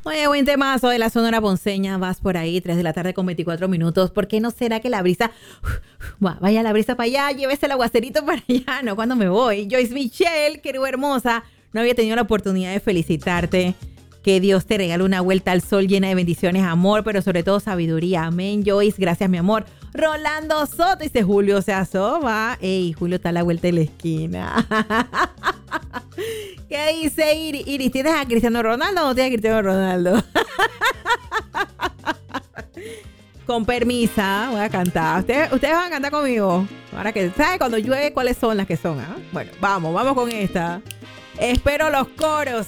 Oye, buen temazo de la Sonora Ponceña. Vas por ahí, 3 de la tarde con 24 minutos. ¿Por qué no será que la brisa... vaya la brisa para allá, llévese el aguacerito para allá? No, cuando me voy. Joyce Michelle, querida hermosa, no había tenido la oportunidad de felicitarte. Que Dios te regale una vuelta al sol llena de bendiciones, amor, pero sobre todo sabiduría. Amén, Joyce. Gracias, mi amor. Rolando Soto dice, Julio se asoma. Ey, Julio está a la vuelta de la esquina. ¿Qué dice Iris? ¿Tienes a Cristiano Ronaldo o no tienes a Cristiano Ronaldo? Con permisa, voy a cantar. ¿Ustedes van a cantar conmigo? Ahora que, ¿saben cuando llueve cuáles son las que son? ¿Ah? Bueno, vamos con esta. Espero los coros.